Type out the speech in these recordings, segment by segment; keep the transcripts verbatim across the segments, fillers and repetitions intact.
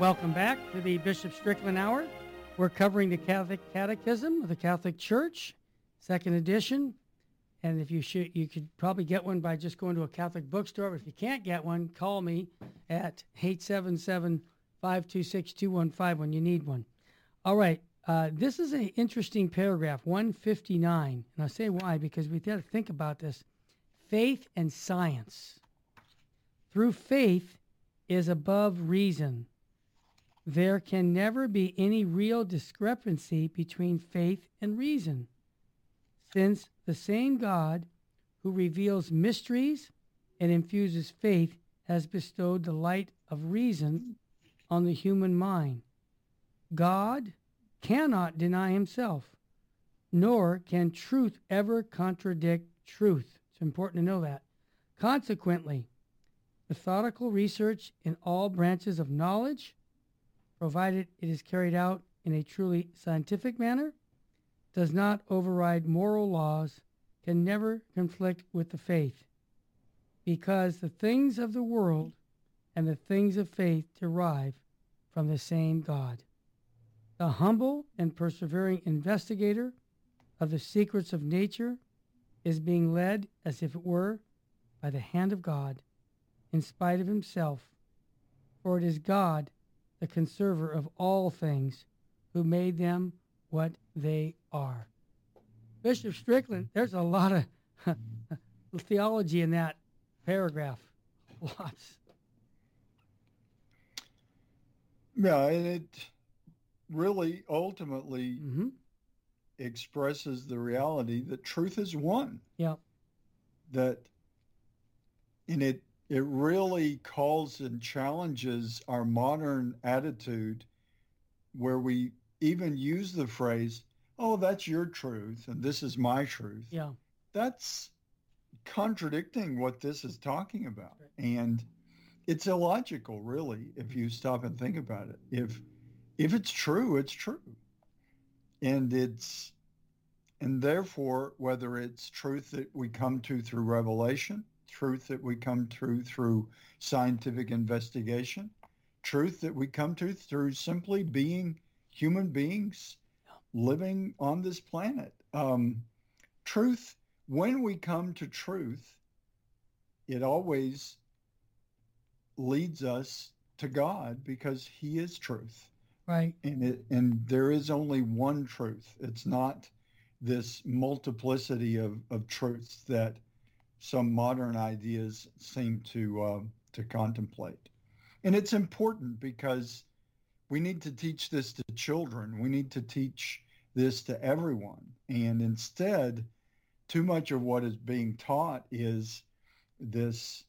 Welcome back to the Bishop Strickland Hour. We're covering the Catholic Catechism of the Catholic Church, second edition. And if you should, you could probably get one by just going to a Catholic bookstore. But if you can't get one, call me at eight seven seven, five two six, two one five when you need one. All right. Uh, this is an interesting paragraph, one fifty-nine. And I'll say why, because we got to think about this. Faith and science. Through faith is above reason. There can never be any real discrepancy between faith and reason, since the same God who reveals mysteries and infuses faith has bestowed the light of reason on the human mind. God cannot deny himself, nor can truth ever contradict truth. It's important to know that. Consequently, methodical research in all branches of knowledge, provided it is carried out in a truly scientific manner, does not override moral laws, can never conflict with the faith, because the things of the world and the things of faith derive from the same God. The humble and persevering investigator of the secrets of nature is being led, as if it were, by the hand of God, in spite of himself, for it is God, the conserver of all things, who made them what they are. Bishop Strickland, there's a lot of theology in that paragraph. Lots. Yeah, and it really ultimately Mm-hmm. expresses the reality that truth is one. Yeah. That, and it it really calls and challenges our modern attitude where we even use the phrase, oh, that's your truth and this is my truth. Yeah. That's contradicting what this is talking about. Right. And it's illogical, really, if you stop and think about it. If if it's true, it's true. And it's and therefore, whether it's truth that we come to through revelation, truth that we come to through scientific investigation, truth that we come to through simply being human beings living on this planet. Um, truth, when we come to truth, it always leads us to God because he is truth. Right. And it and there is only one truth. It's not this multiplicity of, of truths that some modern ideas seem to uh, to contemplate. And it's important because we need to teach this to children. We need to teach this to everyone. And instead, too much of what is being taught is this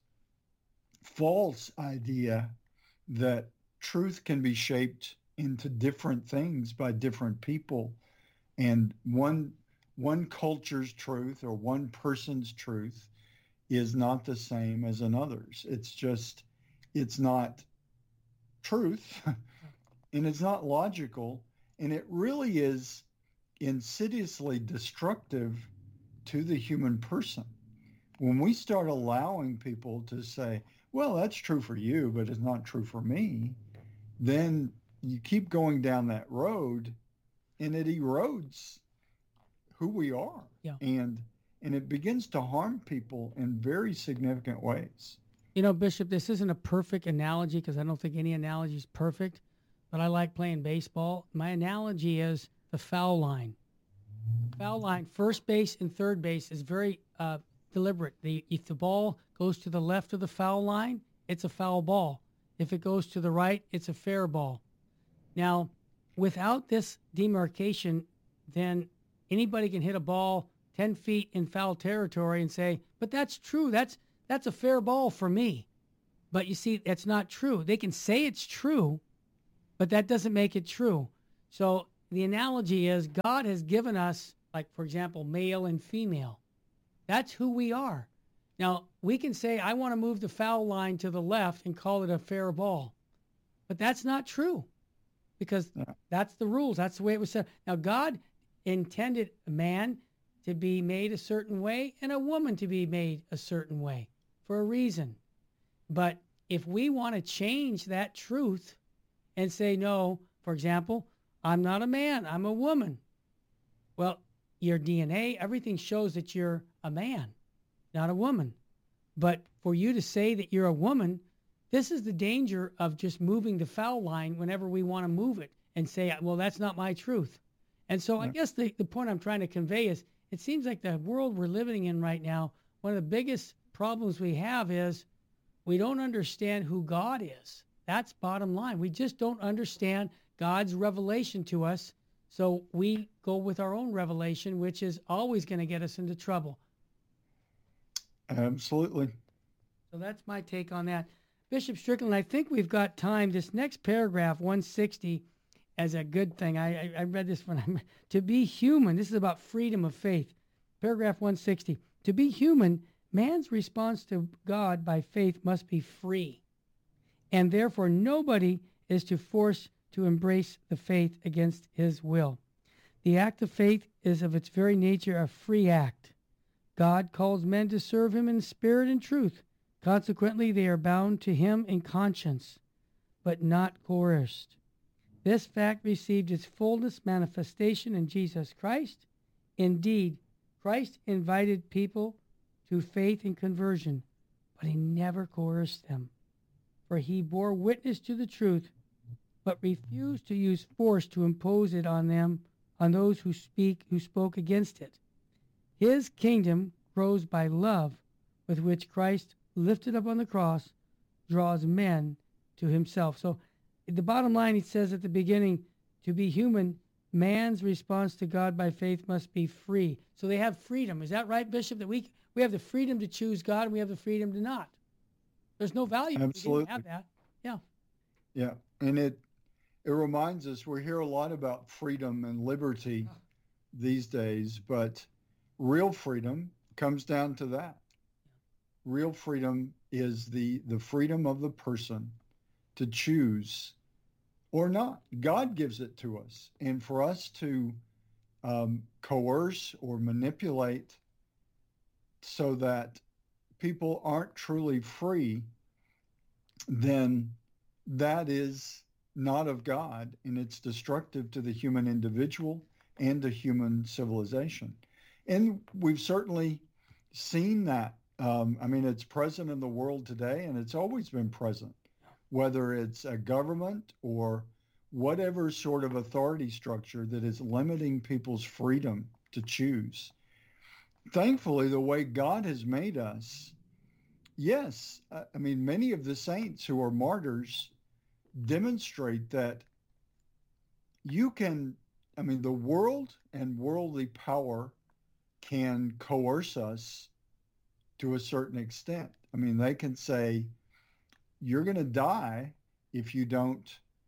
false idea that truth can be shaped into different things by different people. And one one culture's truth or one person's truth is not the same as another's. It's just, it's not truth and it's not logical. And it really is insidiously destructive to the human person. When we start allowing people to say, well, that's true for you, but it's not true for me, then you keep going down that road and it erodes who we are. Yeah. And and it begins to harm people in very significant ways. You know, Bishop, this isn't a perfect analogy because I don't think any analogy is perfect, but I like playing baseball. My analogy is the foul line. The foul line, first base and third base is very uh, deliberate. The, if the ball goes to the left of the foul line, it's a foul ball. If it goes to the right, it's a fair ball. Now, without this demarcation, then anybody can hit a ball ten feet in foul territory and say, but that's true. That's that's a fair ball for me. But you see, that's not true. They can say it's true, but that doesn't make it true. So the analogy is God has given us, like, for example, male and female. That's who we are. Now, we can say, I want to move the foul line to the left and call it a fair ball. But that's not true because Yeah. that's the rules. That's the way it was set. Now, God intended a man to be made a certain way and a woman to be made a certain way for a reason. But if we want to change that truth and say, no, for example, I'm not a man, I'm a woman. Well, your D N A, everything shows that you're a man, not a woman. But for you to say that you're a woman, this is the danger of just moving the foul line whenever we want to move it and say, well, that's not my truth. And so I guess the, the point I'm trying to convey is it seems like the world we're living in right now, one of the biggest problems we have is we don't understand who God is. That's bottom line. We just don't understand God's revelation to us. So we go with our own revelation, which is always going to get us into trouble. Absolutely. So that's my take on that. Bishop Strickland, I think we've got time. This next paragraph, one sixty, as a good thing. I, I, I read this one. I'm, to be human, this is about freedom of faith. Paragraph one sixty. To be human, man's response to God by faith must be free. And therefore, nobody is to force to embrace the faith against his will. The act of faith is of its very nature a free act. God calls men to serve him in spirit and truth. Consequently, they are bound to him in conscience, but not coerced. This fact received its fullest manifestation in Jesus Christ. Indeed, Christ invited people to faith and conversion, but he never coerced them. For he bore witness to the truth, but refused to use force to impose it on them, on those who speak, who spoke against it. His kingdom grows by love, with which Christ, lifted up on the cross, draws men to himself. So the bottom line, he says at the beginning, to be human, man's response to God by faith must be free. So they have freedom. Is that right, Bishop? That we we have the freedom to choose God and we have the freedom to not. There's no value if we didn't have that. Yeah. Yeah. And it it reminds us, we hear a lot about freedom and liberty oh. these days, but real freedom comes down to that. Real freedom is the, the freedom of the person to choose or not. God gives it to us. And for us to um, coerce or manipulate so that people aren't truly free, then that is not of God, and it's destructive to the human individual and to human civilization. And we've certainly seen that. Um, I mean, it's present in the world today, and it's always been present, whether it's a government or whatever sort of authority structure that is limiting people's freedom to choose. Thankfully, the way God has made us, yes, I mean, many of the saints who are martyrs demonstrate that you can, I mean, the world and worldly power can coerce us to a certain extent. I mean, they can say, you're going to die if you don't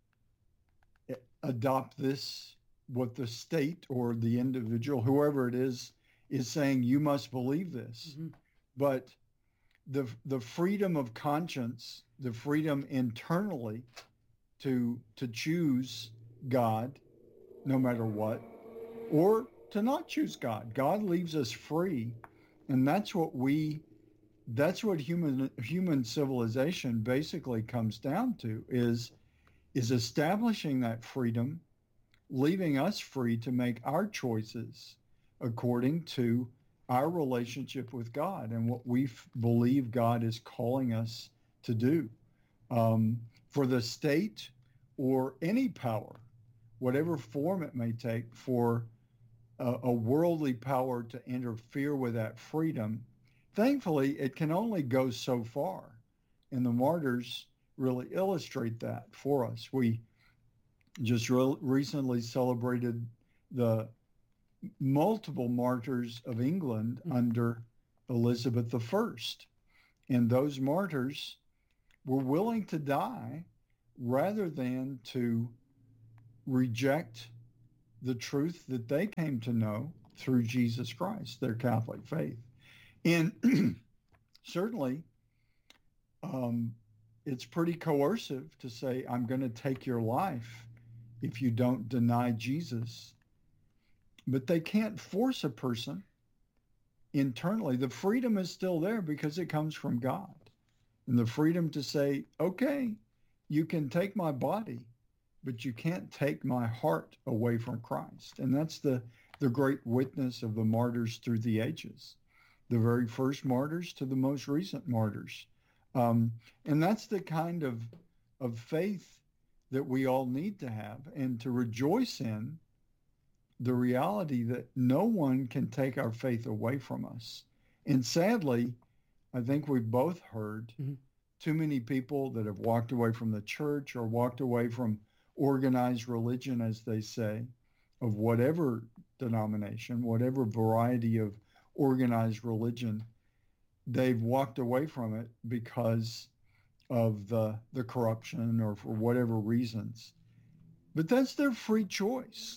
adopt this, what the state or the individual, whoever it is, is saying, you must believe this. Mm-hmm. But the the freedom of conscience, the freedom internally to to choose God no matter what, or to not choose God. God leaves us free, and that's what we that's what human human civilization basically comes down to, is is establishing that freedom, leaving us free to make our choices according to our relationship with God and what we f- believe God is calling us to do. Um, for the state or any power, whatever form it may take, for a, a worldly power to interfere with that freedom, thankfully, it can only go so far. And the martyrs really illustrate that for us. We just re- recently celebrated the multiple martyrs of England mm-hmm. under Elizabeth the First. And those martyrs were willing to die rather than to reject the truth that they came to know through Jesus Christ, their Catholic faith. And certainly, um, it's pretty coercive to say, I'm going to take your life if you don't deny Jesus. But they can't force a person internally. The freedom is still there because it comes from God. And the freedom to say, okay, you can take my body, but you can't take my heart away from Christ. And that's the, the great witness of the martyrs through the ages, the very first martyrs to the most recent martyrs. Um, and that's the kind of, of faith that we all need to have, and to rejoice in the reality that no one can take our faith away from us. And sadly, I think we've both heard mm-hmm. too many people that have walked away from the church or walked away from organized religion, as they say, of whatever denomination, whatever variety of organized religion. They've walked away from it because of the the corruption or for whatever reasons. But that's their free choice.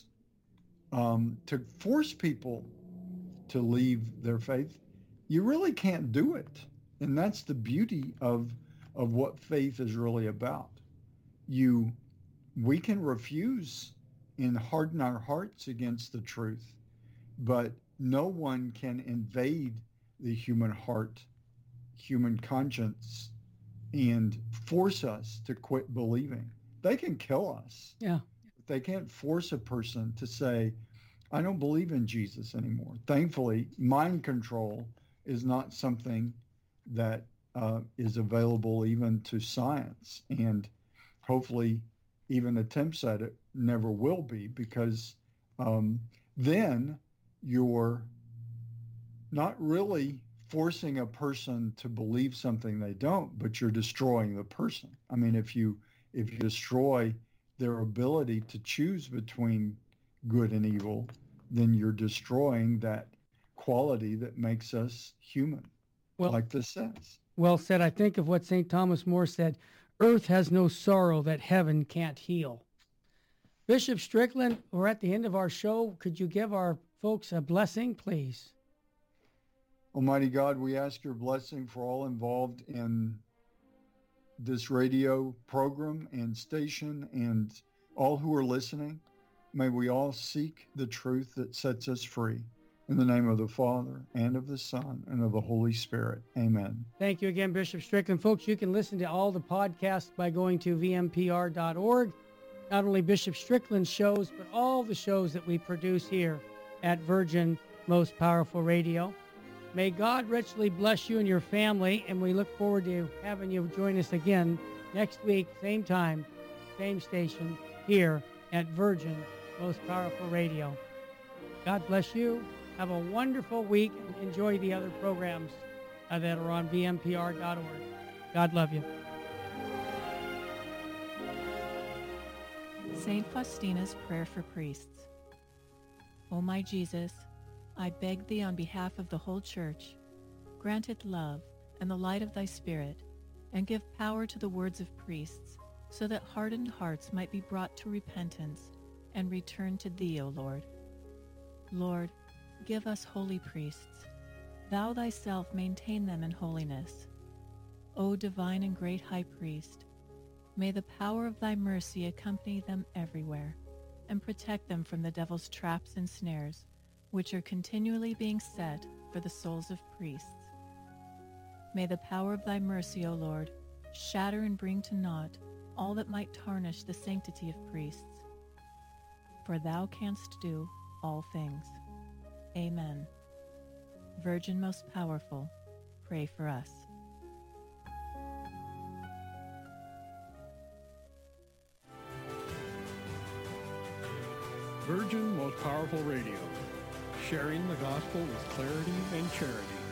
Um, to force people to leave their faith, you really can't do it. And that's the beauty of of what faith is really about. You, we can refuse and harden our hearts against the truth, but no one can invade the human heart, human conscience, and force us to quit believing. They can kill us. Yeah. They can't force a person to say, I don't believe in Jesus anymore. Thankfully, mind control is not something that uh, is available even to science, and hopefully even attempts at it never will be, because um, then you're not really forcing a person to believe something they don't, but you're destroying the person. I mean, if you if you destroy their ability to choose between good and evil, then you're destroying that quality that makes us human, well, like this says. Well said. I think of what Saint Thomas More said, earth has no sorrow that heaven can't heal. Bishop Strickland, we're at the end of our show. Could you give our folks a blessing, please? Almighty God, we ask your blessing for all involved in this radio program and station and all who are listening. May we all seek the truth that sets us free. In the name of the Father, and of the Son, and of the Holy Spirit. Amen. Thank you again, Bishop Strickland. Folks, you can listen to all the podcasts by going to v m p r dot org. Not only Bishop Strickland's shows, but all the shows that we produce here at Virgin Most Powerful Radio. May God richly bless you and your family, and we look forward to having you join us again next week, same time, same station, here at Virgin Most Powerful Radio. God bless you. Have a wonderful week, and enjoy the other programs uh, that are on v m p r dot org. God love you. Saint Faustina's Prayer for Priests. O my Jesus, I beg thee on behalf of the whole Church, grant it love and the light of thy Spirit, and give power to the words of priests, so that hardened hearts might be brought to repentance and return to thee, O Lord. Lord, give us holy priests. Thou thyself maintain them in holiness. O divine and great High Priest, may the power of thy mercy accompany them everywhere, and protect them from the devil's traps and snares, which are continually being set for the souls of priests. May the power of thy mercy, O Lord, shatter and bring to naught all that might tarnish the sanctity of priests. For thou canst do all things. Amen. Virgin most powerful, pray for us. Virgin Most Powerful Radio, sharing the gospel with clarity and charity.